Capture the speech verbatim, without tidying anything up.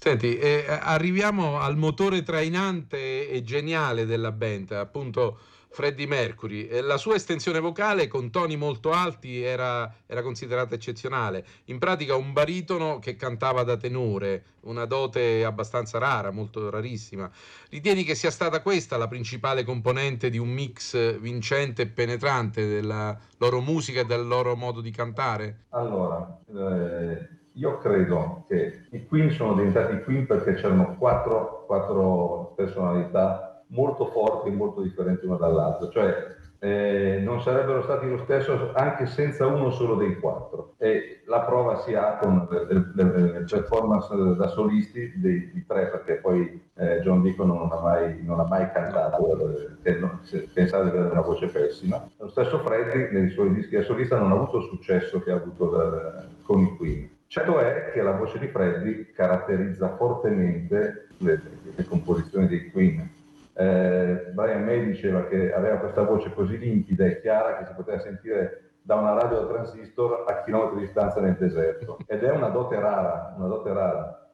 Senti, eh, arriviamo al motore trainante e geniale della band, appunto Freddie Mercury. E la sua estensione vocale con toni molto alti era, era considerata eccezionale. In pratica un baritono che cantava da tenore, una dote abbastanza rara, molto rarissima. Ritieni che sia stata questa la principale componente di un mix vincente e penetrante della loro musica e del loro modo di cantare? Allora, eh, io credo che i Queen sono diventati i Queen perché c'erano quattro, quattro personalità molto forti e molto differenti una dall'altra, cioè eh, non sarebbero stati lo stesso anche senza uno solo dei quattro. E la prova si ha con le, le- le performance da solisti dei, di tre, perché poi eh, John Deacon non ha mai, non ha mai No. cantato, eh, che non- se- pensate di avere una voce pessima. Lo stesso Freddie nei suoi dischi da solista non ha avuto il successo che ha avuto da- con i Queen. Certo è che la voce di Freddie caratterizza fortemente le, le composizioni dei Queen. Eh, Brian May diceva che aveva questa voce così limpida e chiara che si poteva sentire da una radio da transistor a chilometri di distanza nel deserto, ed è una dote rara, una dote rara.